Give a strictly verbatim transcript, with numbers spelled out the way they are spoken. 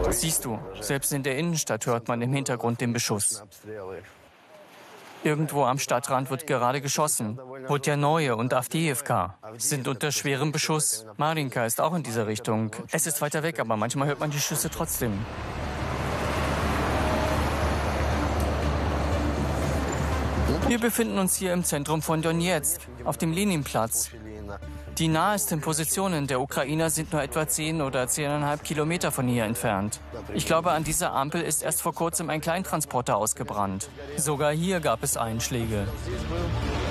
Siehst du, selbst in der Innenstadt hört man im Hintergrund den Beschuss. Irgendwo am Stadtrand wird gerade geschossen. Podjanoje und Awdijewka sind unter schwerem Beschuss. Marinka ist auch in dieser Richtung. Es ist weiter weg, aber manchmal hört man die Schüsse trotzdem. Wir befinden uns hier im Zentrum von Donezk, auf dem Leninplatz. Die nahesten Positionen der Ukrainer sind nur etwa zehn oder zehneinhalb Kilometer von hier entfernt. Ich glaube, an dieser Ampel ist erst vor kurzem ein Kleintransporter ausgebrannt. Sogar hier gab es Einschläge.